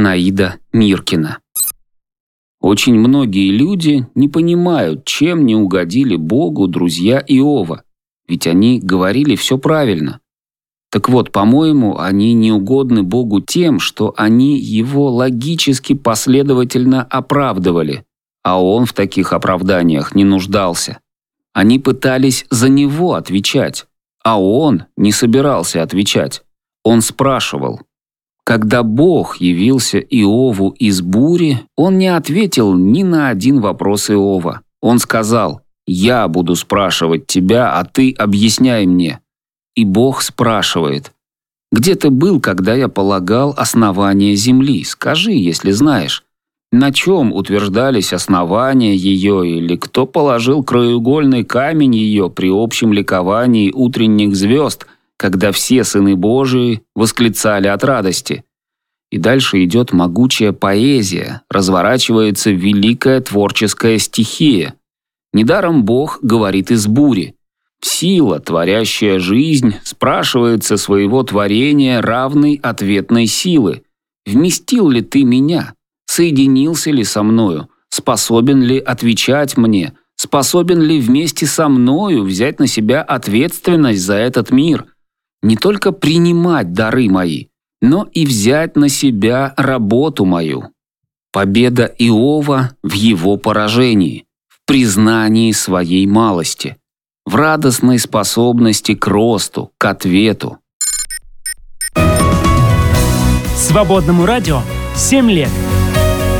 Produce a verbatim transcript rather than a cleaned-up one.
Зинаида Миркина. Очень многие люди не понимают, чем не угодили Богу друзья Иова, ведь они говорили все правильно. Так вот, по-моему, они не угодны Богу тем, что они его логически последовательно оправдывали, а он в таких оправданиях не нуждался. Они пытались за него отвечать, а он не собирался отвечать. Он спрашивал. Когда Бог явился Иову из бури, он не ответил ни на один вопрос Иова. Он сказал: «Я буду спрашивать тебя, а ты объясняй мне». И Бог спрашивает: «Где ты был, когда я полагал основания земли? Скажи, если знаешь. На чем утверждались основания ее, или кто положил краеугольный камень ее при общем ликовании утренних звезд, когда все сыны Божии восклицали от радости?» И дальше идет могучая поэзия, разворачивается великая творческая стихия. Недаром Бог говорит из бури. Сила, творящая жизнь, спрашивает со своего творения равной ответной силы. «Вместил ли ты меня? Соединился ли со мною? Способен ли отвечать мне? Способен ли вместе со мною взять на себя ответственность за этот мир? Не только принимать дары мои, но и взять на себя работу мою». Победа Иова в его поражении, в признании своей малости, в радостной способности к росту, к ответу. Свободному радио семь лет.